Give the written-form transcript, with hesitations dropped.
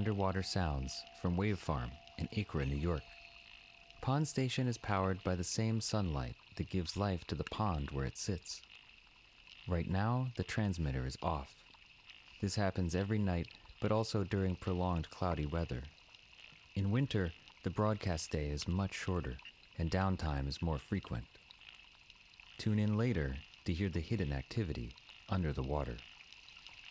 underwater sounds from Wave Farm in Acra, New York. Pond Station is powered by the same sunlight that gives life to the pond where it sits. Right now, the transmitter is off. This happens every night, but also during prolonged cloudy weather. In winter, the broadcast day is much shorter, and downtime is more frequent. Tune in later to hear the hidden activity under the water.